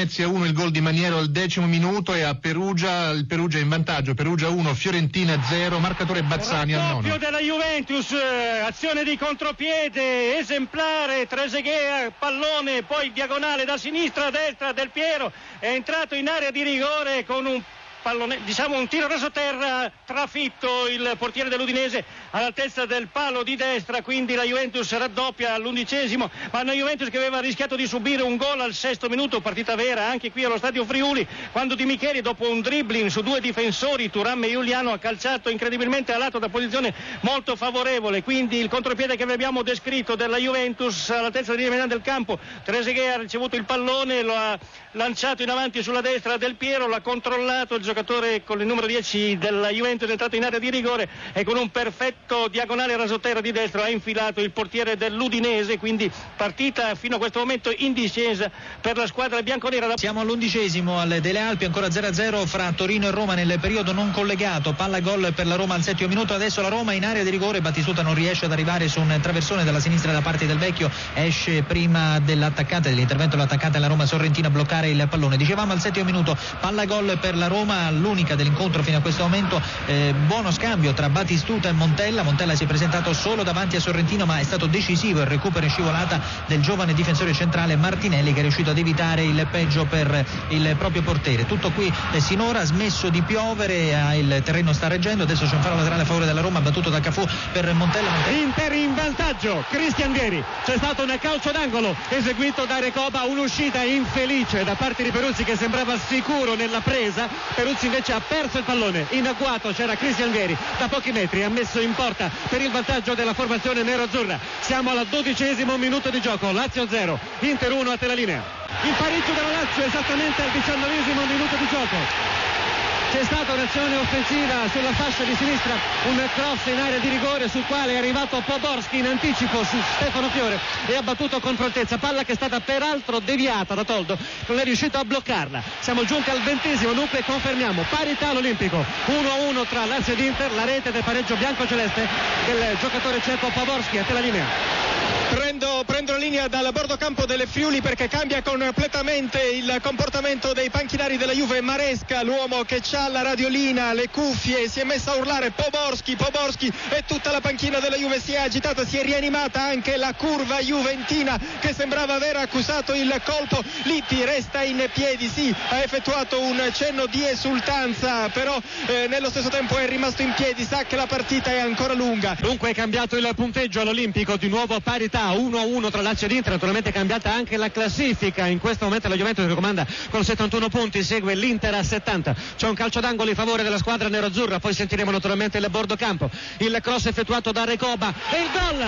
Venezia 1 il gol di Maniero al 10° minuto, e a Perugia il Perugia in vantaggio, Perugia 1 Fiorentina 0, marcatore Bazzani al 9. Raddoppio della Juventus, azione di contropiede esemplare, Trezeguet, pallone poi diagonale da sinistra a destra, Del Piero è entrato in area di rigore con un pallone, diciamo un tiro raso terra, trafitto il portiere dell'Udinese all'altezza del palo di destra, quindi la Juventus raddoppia all'11°, ma una Juventus che aveva rischiato di subire un gol al 6° minuto, partita vera anche qui allo stadio Friuli, quando Di Micheli dopo un dribbling su due difensori, Thuram e Giuliano, ha calciato incredibilmente a lato da posizione molto favorevole, quindi il contropiede che vi abbiamo descritto della Juventus all'altezza di metà del campo. Trezeguet ha ricevuto il pallone, lo ha lanciato in avanti sulla destra Del Piero, l'ha controllato il giocatore con il numero 10 della Juventus, è entrato in area di rigore e con un perfetto diagonale rasoterra di destra ha infilato il portiere dell'Udinese, quindi partita fino a questo momento in discesa per la squadra bianconera. Siamo all'11° al Dele Alpi, ancora 0-0 fra Torino e Roma nel periodo non collegato, palla gol per la Roma al 7° minuto, adesso la Roma in area di rigore, Battistuta non riesce ad arrivare su un traversone dalla sinistra da parte del Vecchio, esce prima dell'intervento dell'attaccante alla Roma Sorrentina a bloccare il pallone. Dicevamo al 7° minuto, palla gol per la Roma, l'unica dell'incontro fino a questo momento, buono scambio tra Battistuta e Montella si è presentato solo davanti a Sorrentino, ma è stato decisivo il recupero in scivolata del giovane difensore centrale Martinelli, che è riuscito ad evitare il peggio per il proprio portiere. Tutto qui sinora, ha smesso di piovere, il terreno sta reggendo, adesso c'è un fallo laterale a favore della Roma battuto da Cafù per Montella. Inter in vantaggio, Christian Vieri, c'è stato un calcio d'angolo eseguito da Recoba, un'uscita infelice da parte di Peruzzi che sembrava sicuro nella presa, Peruzzi invece ha perso il pallone, in agguato c'era Christian Vieri da pochi metri, ha messo in porta per il vantaggio della formazione nero-azzurra. Siamo al 12° minuto di gioco, Lazio 0, Inter 1 a te la linea. Il pareggio della Lazio esattamente al 19° minuto di gioco. C'è stata un'azione offensiva sulla fascia di sinistra, un cross in area di rigore sul quale è arrivato Poborski in anticipo su Stefano Fiore e ha battuto con prontezza, palla che è stata peraltro deviata da Toldo, non è riuscito a bloccarla. Siamo giunti al 20°, dunque confermiamo parità all'Olimpico, 1-1 tra Lazio ed Inter, la rete del pareggio biancoceleste del giocatore ceco Poborski. A te la linea. Prendo la linea dal bordo campo delle Friuli perché cambia completamente il comportamento dei panchinari della Juve. Maresca, l'uomo che c'ha la radiolina, le cuffie, si è messa a urlare Poborski, e tutta la panchina della Juve si è agitata, si è rianimata anche la curva juventina che sembrava aver accusato il colpo. Litti resta in piedi, sì, ha effettuato un cenno di esultanza, però nello stesso tempo è rimasto in piedi, sa che la partita è ancora lunga. Dunque è cambiato il punteggio all'Olimpico, di nuovo parità 1-1 tra Lazio ed Inter, naturalmente è cambiata anche la classifica. In questo momento la Juventus che comanda con 71 punti, segue l'Inter a 70. C'è un calcio d'angolo in favore della squadra nerazzurra, poi sentiremo naturalmente il bordo campo, il cross effettuato da Recoba e il gol.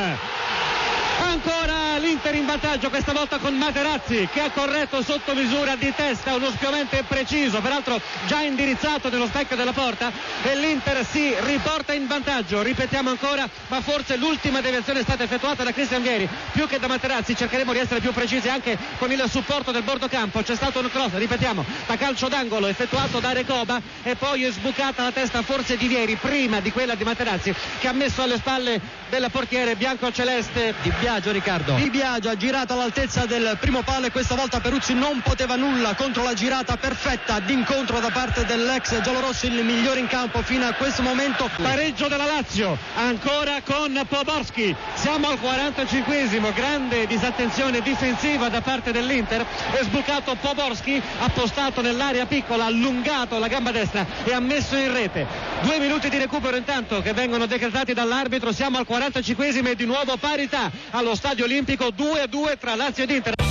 Ancora l'Inter in vantaggio, questa volta con Materazzi che ha corretto sotto misura di testa, uno spiovente preciso, peraltro già indirizzato nello specchio della porta, e l'Inter si riporta in vantaggio. Ripetiamo ancora, ma forse l'ultima deviazione è stata effettuata da Christian Vieri più che da Materazzi, cercheremo di essere più precisi anche con il supporto del bordo campo. C'è stato un cross, ripetiamo, da calcio d'angolo effettuato da Recoba e poi è sbucata la testa forse di Vieri prima di quella di Materazzi, che ha messo alle spalle del portiere biancoceleste Di Biagio. Riccardo Di Biagio ha girato all'altezza del primo palo e questa volta Peruzzi non poteva nulla contro la girata perfetta d'incontro da parte dell'ex giallorosso, il migliore in campo fino a questo momento. Pareggio della Lazio ancora con Poborski, siamo al 45°, grande disattenzione difensiva da parte dell'Inter, è sbucato Poborski, ha postato nell'area piccola, ha allungato la gamba destra e ha messo in rete. 2 minuti di recupero intanto che vengono decretati dall'arbitro, siamo al 45° e di nuovo parità allo Stadio Olimpico, 2-2 tra Lazio ed Inter.